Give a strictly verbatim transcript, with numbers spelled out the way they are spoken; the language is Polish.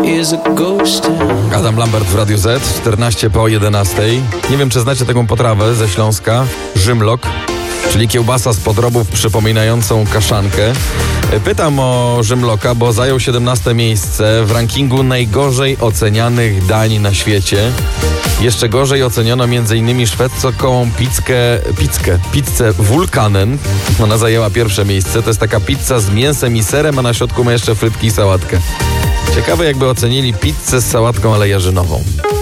is a ghost town. Adam Lambert w Radiu Z, czternaście po jedenastej. Nie wiem, czy znacie taką potrawę ze Śląska. Rzymlok, czyli kiełbasa z podrobów przypominającą kaszankę. Pytam o Rzymloka, bo zajął siedemnaste miejsce w rankingu najgorzej ocenianych dań na świecie. Jeszcze gorzej oceniono m.in. szwedzką pizzkę, pizzkę, pizzę Vulkanen. Ona zajęła pierwsze miejsce. To jest taka pizza z mięsem i serem, a na środku ma jeszcze frytki i sałatkę. Ciekawe, jakby ocenili pizzę z sałatką, ale jarzynową.